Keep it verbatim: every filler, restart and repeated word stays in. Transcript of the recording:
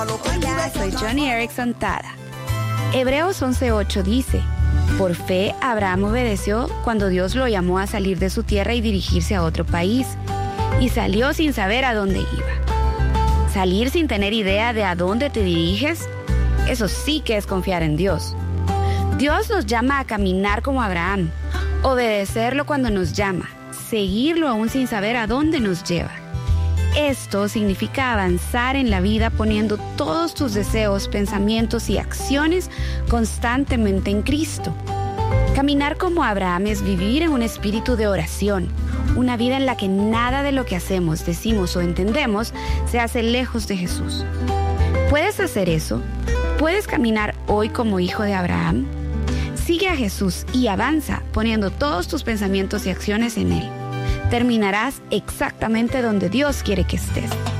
Hola, soy Johnny Erickson Tada. Hebreos once ocho dice: por fe Abraham obedeció cuando Dios lo llamó a salir de su tierra y dirigirse a otro país, y salió sin saber a dónde iba. Salir sin tener idea de a dónde te diriges, eso sí que es confiar en Dios. Dios nos llama a caminar como Abraham, obedecerlo cuando nos llama, seguirlo aún sin saber a dónde nos lleva. Esto significa avanzar en la vida poniendo todos tus deseos, pensamientos y acciones constantemente en Cristo. Caminar como Abraham es vivir en un espíritu de oración, una vida en la que nada de lo que hacemos, decimos o entendemos se hace lejos de Jesús. ¿Puedes hacer eso? ¿Puedes caminar hoy como hijo de Abraham? Sigue a Jesús y avanza poniendo todos tus pensamientos y acciones en Él. Terminarás exactamente donde Dios quiere que estés.